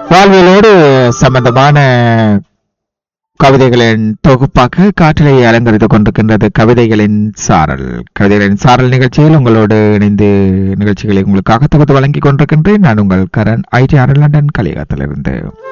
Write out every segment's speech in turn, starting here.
வாழ்வியலோடு சம்பந்தமான கவிதைகளின் தொகுப்பாக காற்றலை அலங்கரித்துக் கொண்டிருக்கின்றது கவிதைகளின் சாரல் நிகழ்ச்சியில் உங்களோடு இணைந்து நிகழ்ச்சிகளை உங்களுக்காக தொகுத்து வழங்கிக் கொண்டிருக்கின்றேன். நான் உங்கள் கரண் ITR லண்டன் கலிகாத்திலிருந்து.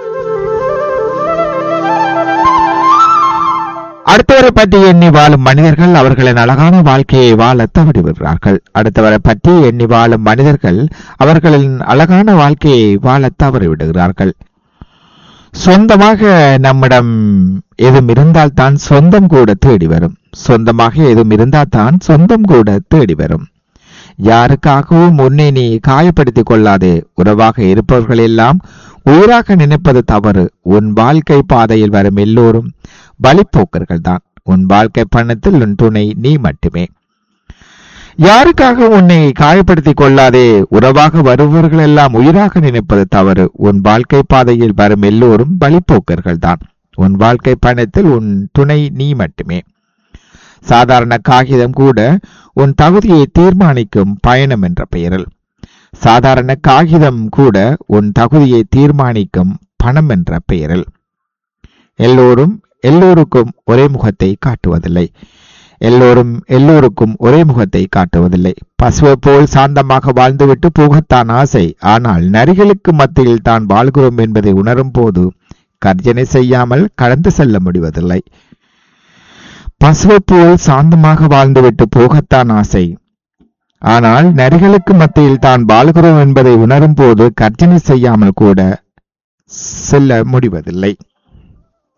அடுத்தவரை பற்றி எண்ணி வாழும் மனிதர்கள் அவர்களின் அழகான வாழ்க்கையை வாழ தவறிவிடுகிறார்கள். அடுத்தவரை பற்றி எண்ணி வாழும் மனிதர்கள் அவர்களின் அழகான வாழ்க்கையை வாழ தவறிவிடுகிறார்கள். சொந்தமாக நம்மிடம் எதுவும் இருந்தால் தான் சொந்தம் கூட தேடி வரும். சொந்தமாக எதுவும் இருந்தால் தான் சொந்தம் கூட தேடி வரும். யாருக்காகவும் உன்னை நீ காயப்படுத்திக் கொள்ளாதே. உறவாக இருப்பவர்கள் எல்லாம் உயிராக நினைப்பது தவறு. உன் வாழ்க்கை பாதையில் வரும் எல்லோரும் வழிப்போக்கர்கள் தான். உன் வாழ்க்கை பயணத்தில் உன் துணை நீ மட்டுமே. யாருக்காக உன்னை காயப்படுத்திக் கொள்ளாதே. உறவாக வருபவர்கள் எல்லாம் உயிராக நினைப்பது தவறு. உன் வாழ்க்கை பாதையில் வரும் எல்லோரும் வழிப்போக்கர்கள் தான். உன் வாழ்க்கை பயணத்தில் உன் துணை நீ மட்டுமே. சாதாரண காகிதம் கூட உன் தகுதியை தீர்மானிக்கும் பயணம் என்ற பெயரில். சாதாரண காகிதம் கூட உன் தகுதியை தீர்மானிக்கும் பணம் என்ற பெயரில். எல்லோருக்கும் ஒரே முகத்தை காட்டுவதில்லை. எல்லோருக்கும் ஒரே முகத்தை காட்டுவதில்லை. பசுவை போல் சாந்தமாக வாழ்ந்துவிட்டு போகத்தான் ஆசை. ஆனால் நரிகளுக்கு மத்தியில் தான் வாழ்கிறோம் என்பதை உணரும் போது கர்ஜனை செய்யாமல் கடந்து செல்ல முடிவதில்லை. பசுவை போல் சாந்தமாக வாழ்ந்துவிட்டு போகத்தான் ஆசை. ஆனால் நரிகளுக்கு மத்தியில் தான் வாழ்கிறோம் என்பதை உணரும் போது கர்ஜனை செய்யாமல் கூட செல்ல முடிவதில்லை.